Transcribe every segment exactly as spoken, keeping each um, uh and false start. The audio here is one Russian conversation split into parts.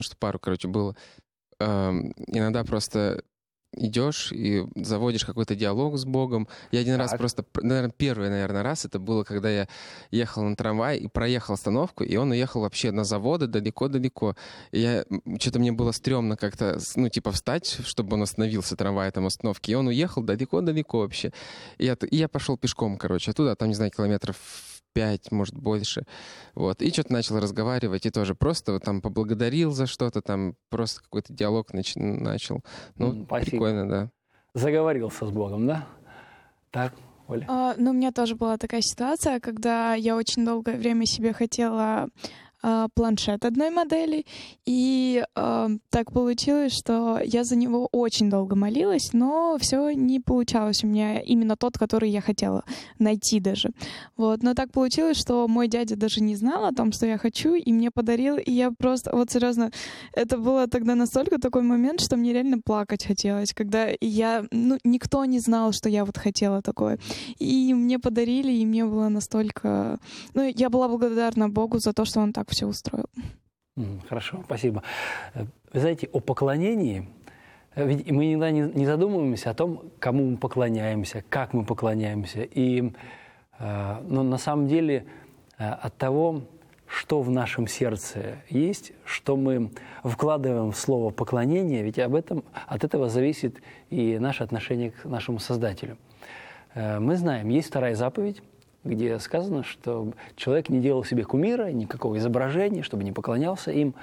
что пару, короче, было. Эм, иногда просто идешь и заводишь какой-то диалог с Богом. Я один раз Так. просто, наверное, первый, наверное, раз это было, когда я ехал на трамвай и проехал остановку, и он уехал вообще на заводы далеко-далеко. И я, м, что-то мне было стрёмно как-то, с- ну, типа, встать, чтобы он остановился, трамвай там остановки. И он уехал далеко-далеко вообще. И я, т- и я пошел пешком, короче, оттуда, там, не знаю, километров пять, может, больше. Вот. И что-то начал разговаривать, и тоже просто вот там поблагодарил за что-то, там просто какой-то диалог нач- начал. Ну, М, Спасибо. прикольно, да. Заговорился с Богом, да? Так, Оля. А, ну, у меня тоже была такая ситуация, когда я очень долгое время себе хотела а, планшет одной модели, и а, так получилось, что я за него очень долго молилась, но все не получалось у меня именно тот, который я хотела найти даже. Вот. Но так получилось, что мой дядя даже не знал о том, что я хочу, и мне подарил, и я просто, вот серьезно, это было тогда настолько такой момент, что мне реально плакать хотелось, когда я, ну, никто не знал, что я вот хотела такое. И мне подарили, и мне было настолько... Ну, я была благодарна Богу за то, что Он так все устроил. М, Хорошо, спасибо. Э, Вы знаете, о поклонении, э, ведь мы иногда не, не задумываемся о том, кому мы поклоняемся, как мы поклоняемся. И э, но на самом деле э, от того, что в нашем сердце есть, что мы вкладываем в слово «поклонение», ведь об этом, от этого зависит и наше отношение к нашему Создателю. Э, Мы знаем, есть вторая заповедь, где сказано, что человек не делал себе кумира, никакого изображения, чтобы не поклонялся им.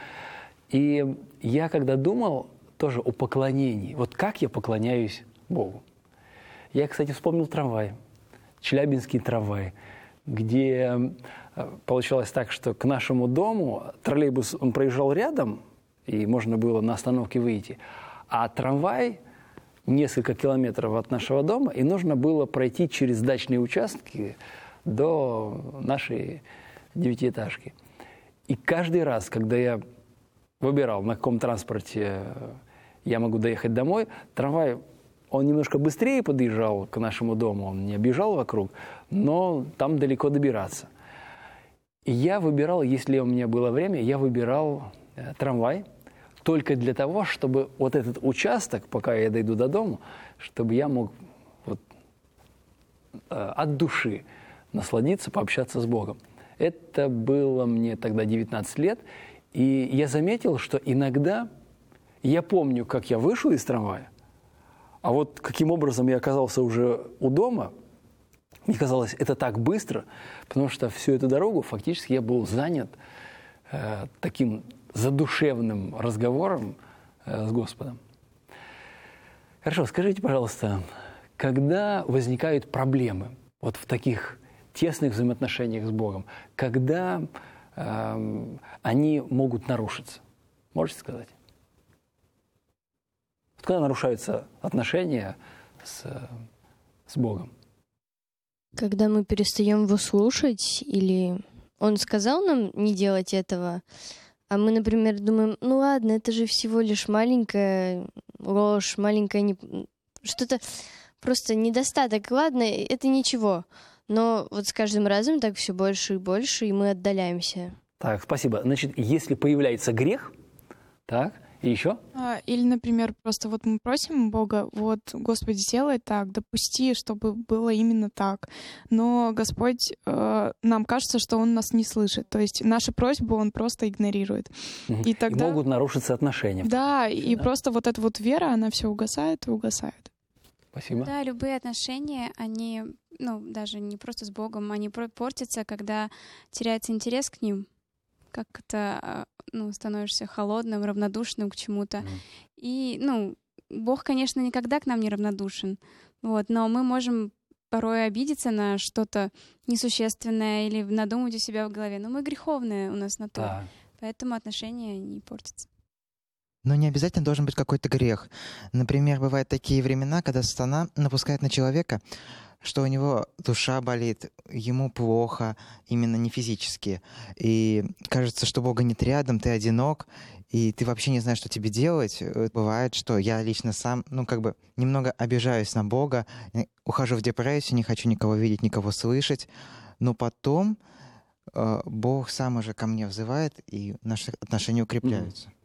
И я, когда думал тоже о поклонении, вот как я поклоняюсь Богу. Я, кстати, вспомнил трамвай, Челябинский трамвай, где э, получалось так, что к нашему дому троллейбус, он проезжал рядом, и можно было на остановке выйти, а трамвай несколько километров от нашего дома, и нужно было пройти через дачные участки до нашей девятиэтажки. И каждый раз, когда я выбирал, на каком транспорте я могу доехать домой, трамвай, он немножко быстрее подъезжал к нашему дому, он не объезжал вокруг, но там далеко добираться. И я выбирал, если у меня было время, я выбирал э, трамвай только для того, чтобы вот этот участок, пока я дойду до дома, чтобы я мог вот, э, от души насладиться, пообщаться с Богом. Это было мне тогда девятнадцать лет, и я заметил, что иногда я помню, как я вышел из трамвая, а вот каким образом я оказался уже у дома, мне казалось, это так быстро, потому что всю эту дорогу фактически я был занят э, таким задушевным разговором э, с Господом. Хорошо, скажите, пожалуйста, когда возникают проблемы вот в таких тесных взаимоотношениях с Богом, когда э, они могут нарушиться? Можете сказать? Вот когда нарушаются отношения с, с Богом? Когда мы перестаем его слушать, или он сказал нам не делать этого, а мы, например, думаем, ну ладно, это же всего лишь маленькая ложь, маленькая не... что-то просто недостаток, ладно, это ничего. Но вот с каждым разом так все больше и больше, и мы отдаляемся. Так, спасибо. Значит, если появляется грех, так, и еще? А, Или, например, просто вот мы просим Бога, вот, Господи, сделай так, допусти, чтобы было именно так. Но Господь, э, нам кажется, что Он нас не слышит. То есть наши просьбы Он просто игнорирует. Угу. И тогда... И могут нарушиться отношения. Да, и да? просто вот эта вот вера, она все угасает и угасает. Спасибо. Да, любые отношения, они, ну, даже не просто с Богом, они портятся, когда теряется интерес к ним. Как-то, ну, становишься холодным, равнодушным к чему-то. Mm. И, ну, Бог, конечно, никогда к нам не равнодушен, вот, но мы можем порой обидеться на что-то несущественное или надумать у себя в голове. Но мы греховные у нас на то, да. Поэтому отношения не портятся. Но не обязательно должен быть какой-то грех. Например, бывают такие времена, когда сатана напускает на человека, что у него душа болит, ему плохо, именно не физически. И кажется, что Бога нет рядом, ты одинок, и ты вообще не знаешь, что тебе делать. Бывает, что я лично сам, ну, как бы немного обижаюсь на Бога, ухожу в депрессию, не хочу никого видеть, никого слышать. Но потом э, Бог сам уже ко мне взывает, и наши отношения укрепляются.